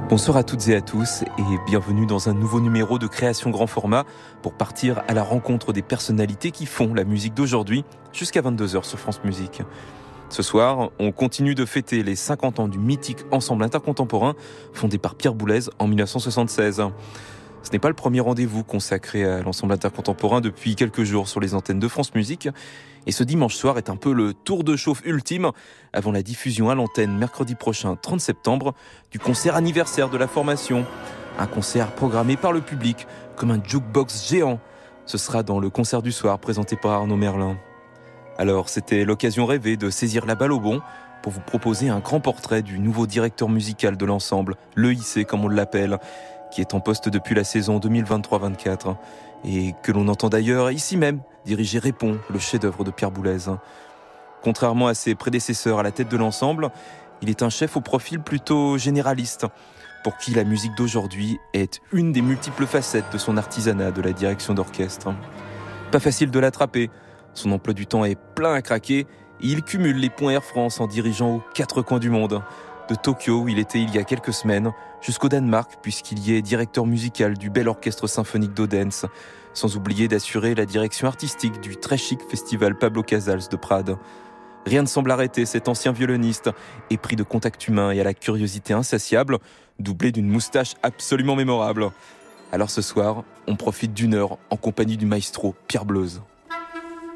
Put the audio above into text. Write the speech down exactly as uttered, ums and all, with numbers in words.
Bonsoir à toutes et à tous et bienvenue dans un nouveau numéro de Création Grand Format pour partir à la rencontre des personnalités qui font la musique d'aujourd'hui jusqu'à vingt-deux heures sur France Musique. Ce soir, on continue de fêter les cinquante ans du mythique ensemble intercontemporain fondé par Pierre Boulez en dix-neuf cent soixante-seize. Ce n'est pas le premier rendez-vous consacré à l'ensemble intercontemporain depuis quelques jours sur les antennes de France Musique. Et ce dimanche soir est un peu le tour de chauffe ultime avant la diffusion à l'antenne mercredi prochain, trente septembre, du concert anniversaire de la formation. Un concert programmé par le public comme un jukebox géant. Ce sera dans le concert du soir présenté par Arnaud Merlin. Alors c'était l'occasion rêvée de saisir la balle au bon pour vous proposer un grand portrait du nouveau directeur musical de l'ensemble, l'E I C comme on l'appelle, qui est en poste depuis la saison deux mille vingt-trois vingt-quatre et que l'on entend d'ailleurs ici même diriger Répond, le chef-d'œuvre de Pierre Boulez. Contrairement à ses prédécesseurs à la tête de l'ensemble, il est un chef au profil plutôt généraliste, pour qui la musique d'aujourd'hui est une des multiples facettes de son artisanat de la direction d'orchestre. Pas facile de l'attraper, son emploi du temps est plein à craquer et il cumule les points Air France en dirigeant aux quatre coins du monde. De Tokyo, où il était il y a quelques semaines, jusqu'au Danemark, puisqu'il y est directeur musical du bel orchestre symphonique d'Odense, sans oublier d'assurer la direction artistique du très chic festival Pablo Casals de Prades. Rien ne semble arrêter cet ancien violoniste, épris de contact humain et à la curiosité insatiable, doublé d'une moustache absolument mémorable. Alors ce soir, on profite d'une heure en compagnie du maestro Pierre Boulez.